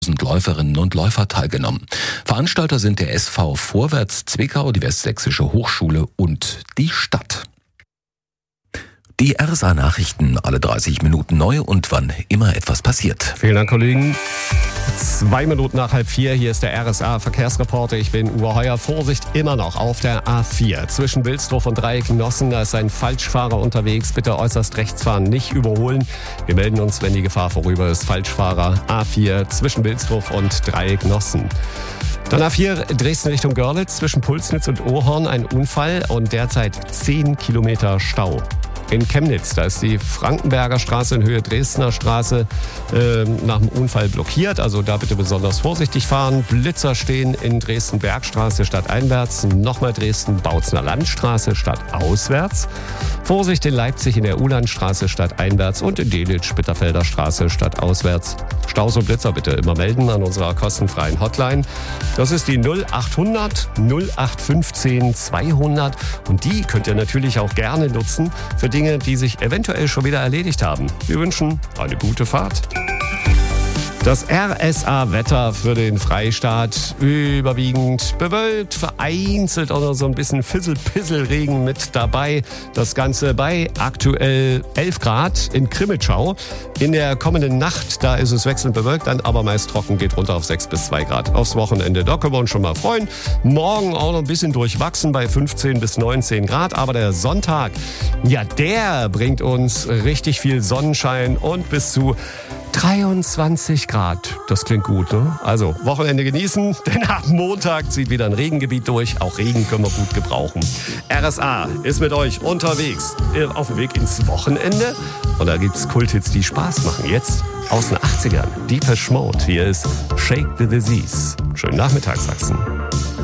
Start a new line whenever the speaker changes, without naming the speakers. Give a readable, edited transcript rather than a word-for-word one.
Läuferinnen und Läufer teilgenommen. Veranstalter sind der SV Vorwärts Zwickau, die Westsächsische Hochschule und die Stadt. Die RSA-Nachrichten alle 30 Minuten neu und wann immer etwas passiert.
Vielen Dank, Kollegen. 2 Minuten nach 3:30, hier ist der RSA-Verkehrsreporter. Ich bin Uwe Heuer. Vorsicht immer noch auf der A4. Zwischen Wilsdruff und Dreiecknossen, da ist ein Falschfahrer unterwegs. Bitte äußerst rechts fahren, nicht überholen. Wir melden uns, wenn die Gefahr vorüber ist. Falschfahrer A4 zwischen Wilsdruff und Dreiecknossen. Dann A4 Dresden Richtung Görlitz, zwischen Pulsnitz und Ohorn ein Unfall und derzeit 10 Kilometer Stau. In Chemnitz, da ist die Frankenberger Straße in Höhe Dresdner Straße nach dem Unfall blockiert. Also da bitte besonders vorsichtig fahren. Blitzer stehen in Dresden-Bergstraße stadteinwärts. Nochmal Dresden-Bautzner Landstraße stadtauswärts. Vorsicht in Leipzig in der Ulandstraße stadteinwärts und in Delitzsch-Bitterfelder Straße stadtauswärts. Staus und Blitzer bitte immer melden an unserer kostenfreien Hotline. Das ist die 0800 0815 200 und die könnt ihr natürlich auch gerne nutzen für Dinge, die sich eventuell schon wieder erledigt haben. Wir wünschen eine gute Fahrt. Das RSA-Wetter für den Freistaat überwiegend bewölkt, vereinzelt oder so ein bisschen Fissel-Pissel-Regen mit dabei. Das Ganze bei aktuell 11 Grad in Krimitschau. In der kommenden Nacht, da ist es wechselnd bewölkt, dann aber meist trocken, geht runter auf 6 bis 2 Grad. Aufs Wochenende, da können wir uns schon mal freuen. Morgen auch noch ein bisschen durchwachsen bei 15 bis 19 Grad. Aber der Sonntag, ja, der bringt uns richtig viel Sonnenschein und bis zu 23 Grad. Das klingt gut, ne? Also, Wochenende genießen, denn ab Montag zieht wieder ein Regengebiet durch. Auch Regen können wir gut gebrauchen. RSA ist mit euch unterwegs auf dem Weg ins Wochenende. Und da gibt's Kulthits, die Spaß machen. Jetzt aus den 80ern. Depeche Mode. Hier ist Shake the Disease. Schönen Nachmittag, Sachsen.